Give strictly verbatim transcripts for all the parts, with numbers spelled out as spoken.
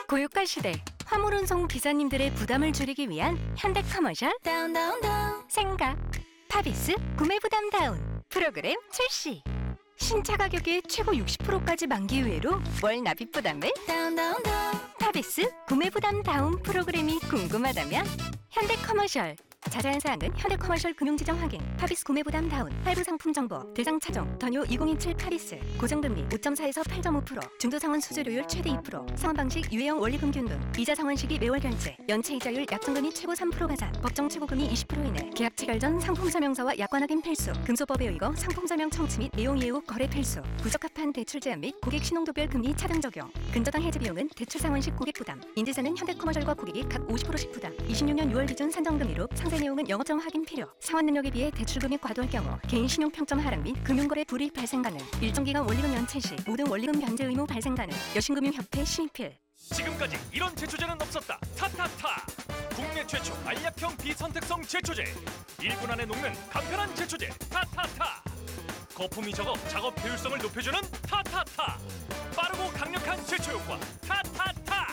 고유가 시대 화물 운송 기사님들의 부담을 줄이기 위한 현대커머셜 다운 다운 다운 생각 파비스 구매 부담 다운 프로그램 출시. 신차 가격의 최고 육십 퍼센트까지 만기 후에로 월 납입 부담을 다운 다운 다운 파비스 구매 부담 다운 프로그램이 궁금하다면 현대커머셜. 자세한 사항은 현대커머셜 금융지정 확인, 파비스 구매부담 다운, 할부 상품 정보, 대상 차종, 더뉴 이천이십칠 파리스, 고정금리 오 점 사에서 팔 점 오 퍼센트, 중도상환 수수료율 최대 이 퍼센트, 상환방식 유예형 원리금균등, 이자 상환시기 매월 결제, 연체 이자율 약정금리 최고 삼 퍼센트 가산, 법정 최고금리 이십 퍼센트 이내, 계약 체결 전 상품 설명서와 약관 확인 필수, 금소법에 의거 상품 설명 청취 및 내용 이해 후 거래 필수, 부적합한 대출 제한 및 고객 신용도별 금리 차등 적용, 근저당 해지 비용은 대출 상환 시 고객 부담, 인지사는 현대커머셜과 고객이 각 오십 퍼센트씩 부담, 이십육 년 유월 기준 산정금리로 상세 내용은 영업정 확인 필요. 상환 능력에 비해 대출 금액 과도할 경우 개인 신용 평점 하락 및 금융거래 불이익 발생 가능. 일정 기간 원리금 연체 시 모든 원리금 변제 의무 발생 가능. 여신금융협회 신입필. 지금까지 이런 제초제는 없었다. 타타타. 국내 최초 알약형 비선택성 제초제. 일 분 안에 녹는 간편한 제초제 타타타. 거품이 적어 작업 효율성을 높여주는 타타타. 빠르고 강력한 제초 효과 타타타.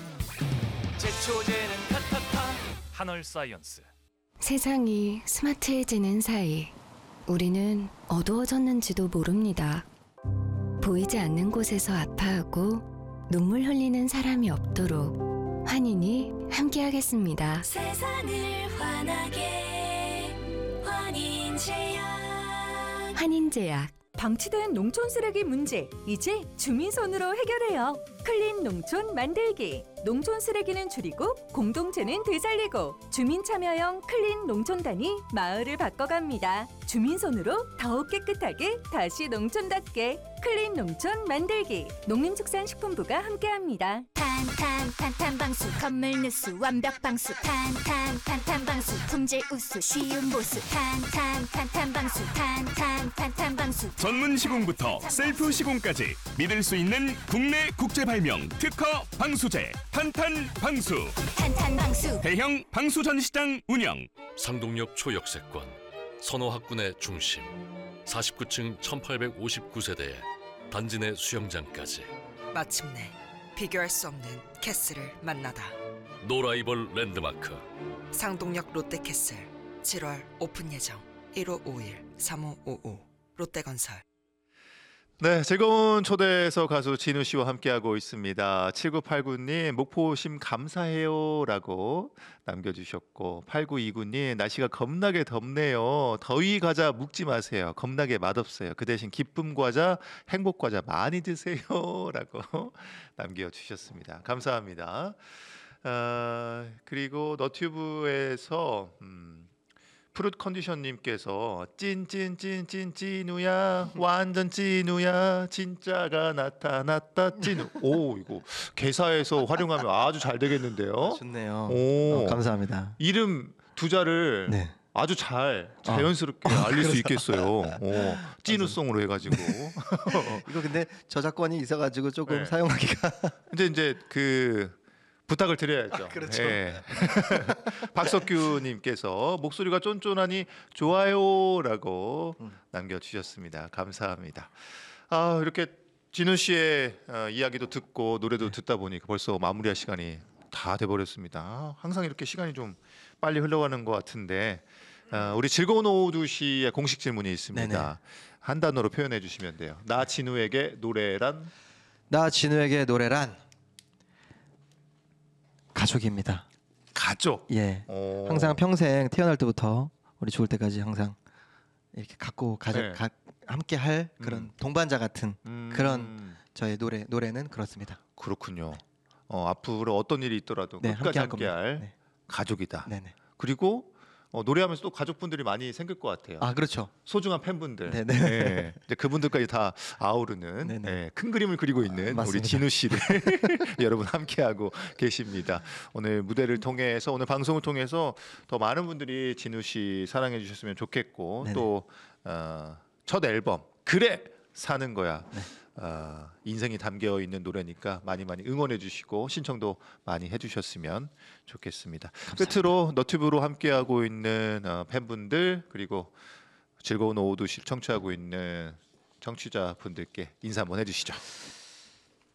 제초제는 타타타. 한얼사이언스. 세상이 스마트해지는 사이 우리는 어두워졌는지도 모릅니다. 보이지 않는 곳에서 아파하고 눈물 흘리는 사람이 없도록 환인이 함께하겠습니다. 세상을 환하게 환인제약. 환인제약. 방치된 농촌 쓰레기 문제 이제 주민손으로 해결해요. 클린 농촌 만들기. 농촌 쓰레기는 줄이고 공동체는 되살리고 주민 참여형 클린 농촌단이 마을을 바꿔갑니다. 주민손으로 더욱 깨끗하게 다시 농촌답게 클린 농촌 만들기. 농림축산식품부가 함께합니다. 탄탄 탄탄 방수 건물 누수 완벽 방수 탄탄 탄탄 방수 품질 우수 쉬운 보수 탄탄 탄탄 방수 탄탄 탄탄 방수. 전문 시공부터 셀프 시공까지 믿을 수 있는 국내 국제 발명 특허 방수제 탄탄 방수. 탄탄 방수. 대형 방수 전시장 운영. 상동역 초역세권 선호학군의 중심 사십구 층 천팔백오십구 세대에 단지 내 수영장까지 마침내 비교할 수 없는 캐슬을 만나다. 노라이벌 랜드마크 상동역 롯데캐슬 칠월 오픈 예정. 일오오일 삼오오오 롯데건설. 네, 즐거운 초대석 가수 진우 씨와 함께하고 있습니다. 칠구팔구 님 목포 오심 감사해요 라고 남겨주셨고, 팔구이구 님 날씨가 겁나게 덥네요. 더위 과자 묵지 마세요. 겁나게 맛없어요. 그 대신 기쁨 과자, 행복 과자 많이 드세요 라고 남겨주셨습니다. 감사합니다. 아, 그리고 너튜브에서 음, 프룻 컨디션님께서 찐찐찐찐 찐우야 완전 찐우야 진짜가 나타났다 찐우. 오, 이거 개사에서 활용하면 아주 잘 되겠는데요. 좋네요. 오, 어, 감사합니다. 이름 두자를 네. 아주 잘 자연스럽게 알릴 수 있겠어요. 오, 찐우송으로 해가지고. 이거 근데 저작권이 있어가지고 조금 네. 사용하기가. 근데 이제 그 부탁을 드려야죠. 아, 그렇죠. 예. 박석규님께서 목소리가 쫀쫀하니 좋아요라고 음. 남겨주셨습니다. 감사합니다. 아, 이렇게 진우 씨의 어, 이야기도 듣고 노래도 듣다 보니까 벌써 마무리할 시간이 다 돼버렸습니다. 항상 이렇게 시간이 좀 빨리 흘러가는 것 같은데 어, 우리 즐거운 오후 두 시에 공식 질문이 있습니다. 네네. 한 단어로 표현해 주시면 돼요. 나 진우에게 노래란? 나 진우에게 노래란 가족입니다. 가족. 예. 오. 항상 평생 태어날 때부터 우리 죽을 때까지 항상 이렇게 갖고 가족 네. 가, 함께 할 그런 음. 동반자 같은 음. 그런 저의 노래 노래는 그렇습니다. 그렇군요. 어, 앞으로 어떤 일이 있더라도 네, 끝까지 함께할 함께할 겁니다. 네. 가족이다. 네네. 그리고 어, 노래하면서 또 가족분들이 많이 생길 것 같아요. 아 그렇죠. 소중한 팬분들. 네네. 네. 이제 그분들까지 다 아우르는 네네. 네, 큰 그림을 그리고 있는 우리 맞습니다. 진우 씨를 여러분 함께하고 계십니다. 오늘 무대를 통해서 오늘 방송을 통해서 더 많은 분들이 진우 씨 사랑해 주셨으면 좋겠고 네네. 또 어, 첫 앨범 그래 사는 거야. 네. 어, 인생이 담겨 있는 노래니까 많이 많이 응원해 주시고 신청도 많이 해주셨으면 좋겠습니다. 감사합니다. 끝으로 너튜브로 함께하고 있는 어, 팬분들 그리고 즐거운 오후도 청취하고 있는 청취자분들께 인사 한번 해주시죠.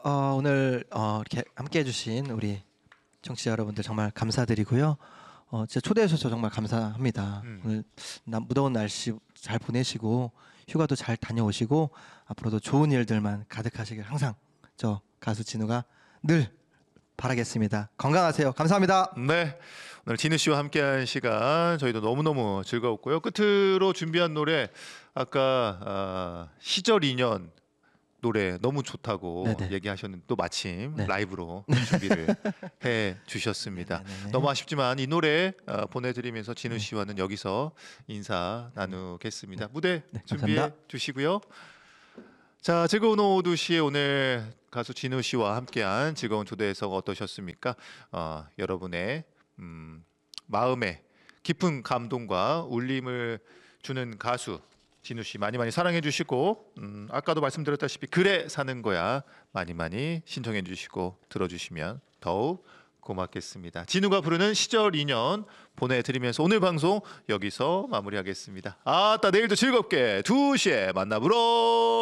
어, 오늘 어, 이렇게 함께해 주신 우리 청취자 여러분들 정말 감사드리고요. 어, 진짜 초대해 주셔서 정말 감사합니다. 음. 오늘 나, 무더운 날씨 잘 보내시고 휴가도 잘 다녀오시고 앞으로도 좋은 일들만 가득하시길 항상 저 가수 진우가 늘 바라겠습니다. 건강하세요. 감사합니다. 네, 오늘 진우 씨와 함께한 시간 저희도 너무너무 즐거웠고요. 끝으로 준비한 노래 아까 아, 시절 인연 노래 너무 좋다고 네네. 얘기하셨는데 또 마침 네. 라이브로 준비를 해 주셨습니다. 네네네. 너무 아쉽지만 이 노래 어, 보내드리면서 진우 씨와는 여기서 인사 나누겠습니다. 무대 네, 준비해 감사합니다. 주시고요. 자, 즐거운 오후 두 시에 오늘 가수 진우 씨와 함께한 즐거운 초대석 어떠셨습니까? 어, 여러분의 음, 마음에 깊은 감동과 울림을 주는 가수 진우 씨 많이 많이 사랑해 주시고 음, 아까도 말씀드렸다시피 그래 사는 거야 많이 많이 신청해 주시고 들어주시면 더욱 고맙겠습니다. 진우가 부르는 시절 인연 보내드리면서 오늘 방송 여기서 마무리하겠습니다. 아따 내일도 즐겁게 두 시에 만나보러